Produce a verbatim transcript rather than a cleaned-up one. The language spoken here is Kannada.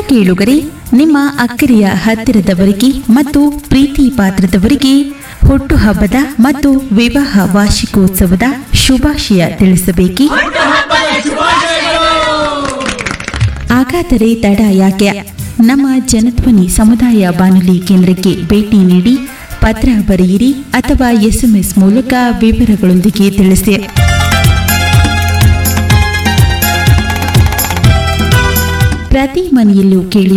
ಕೇಳುಗರೆ, ನಿಮ್ಮ ಅಕ್ಕರೆಯ ಹತ್ತಿರದವರಿಗೆ ಮತ್ತು ಪ್ರೀತಿ ಪಾತ್ರದವರಿಗೆ ಹುಟ್ಟುಹಬ್ಬದ ಮತ್ತು ವಿವಾಹ ವಾರ್ಷಿಕೋತ್ಸವದ ಶುಭಾಶಯ ತಿಳಿಸಬೇಕೇ? ಹಾಗಾದರೆ ತಡ ಯಾಕೆ? ನಮ್ಮ ಜನಧ್ವನಿ ಸಮುದಾಯ ಬಾನುಲಿ ಕೇಂದ್ರಕ್ಕೆ ಭೇಟಿ ನೀಡಿ ಪತ್ರ ಬರೆಯಿರಿ ಅಥವಾ ಎಸ್ಎಂಎಸ್ ಮೂಲಕ ವಿವರಗಳೊಂದಿಗೆ ತಿಳಿಸಿ. ಪ್ರತಿ ಮನೆಯಲ್ಲೂ ಕೇಳಿ